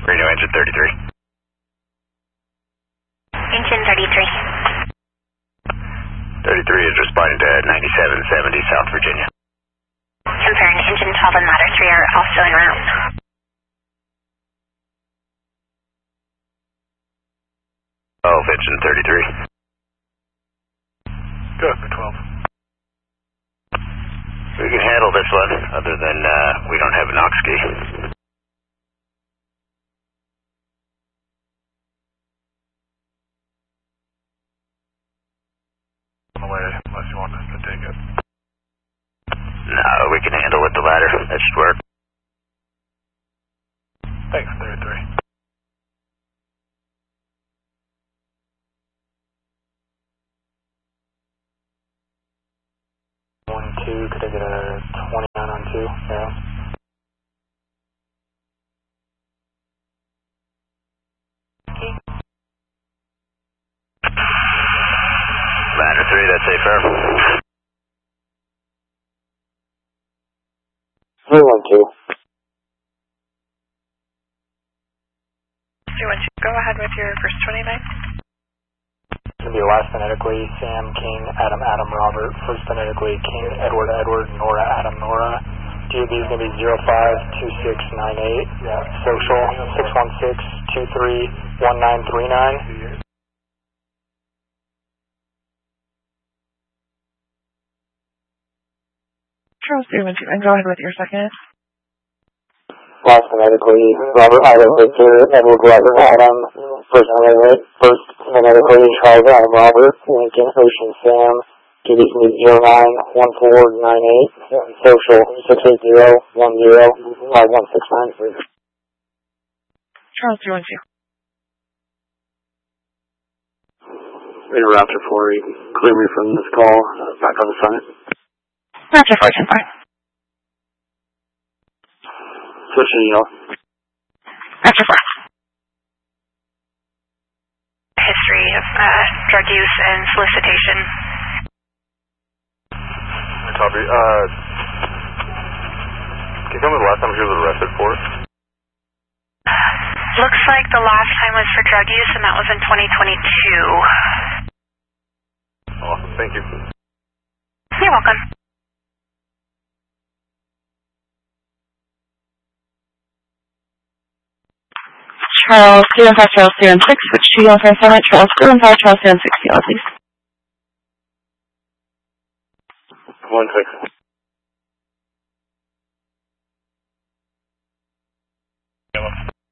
Radio engine 33. Engine 33. 33 is responding to 9770 South Virginia. Confirm, engine 12 and ladder 3 are also en route. Engine 33. Go for 12. We can handle this one, other than we don't have an aux key. On the way, unless you want us to take it. No, we can handle with the ladder. That should work. Thanks, 33. Could I get a 29 on 2? Yeah. Ladder 3, that's safe air. 312. 312, go ahead with your first 29. It's going to be last phonetically Sam, King, Adam, Adam, Robert. First phonetically King, Edward, Edward, Nora, Adam, Nora. DOB is going to be 052698. Social 616-231939. Charles 312, and go ahead with your second. Last phonetically Robert, Adam, Victor, Edward, Robert, Adam. First phonetically Charles, Adam, Robert, Lincoln, Ocean, Sam. DOB is going to be 091498. Social 680105169. Charles 312. Raptor 4, clear me from this call. Back on the site. Raptor 4, 10 fine. Switching y'all. Raptor 4. History of drug use and solicitation. Copy. Can you tell me the last time she was arrested for? Looks like the last time was for drug use, and that was in 2022. Awesome, thank you. You're welcome. Charles 315, Charles 316, switch to yellow for assignment. Charles 315, Charles 316, yellow, please. 16. Yellow.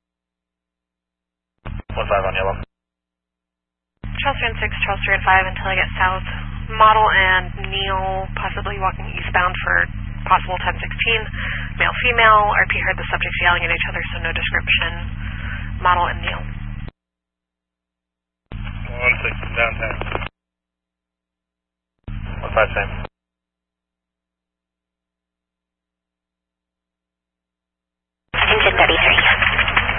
15 on yellow. Charles 316, Charles 315 until I get south. Model and Neil possibly walking eastbound for possible 1016. Male, female. RP heard the subjects yelling at each other, so no description. Model and Neil. 16 downtown. 15 same.